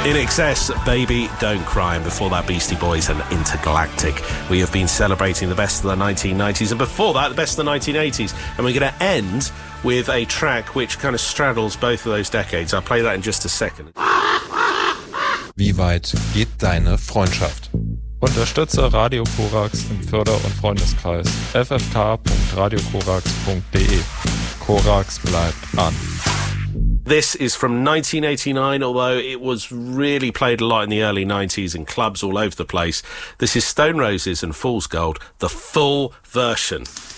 In Excess, Baby Don't Cry, and before that Beastie Boys and Intergalactic. We have been celebrating the best of the 1990s, and before that the best of the 1980s, and we're going to end with a track which kind of straddles both of those decades. I'll play that in just a second. Wie weit geht deine Freundschaft? Unterstütze Radio Korax im Förder- und Freundeskreis ffk.radiokorax.de. Korax bleibt an. This is from 1989, although it was really played a lot in the early 90s in clubs all over the place. This is Stone Roses and Fool's Gold, the full version.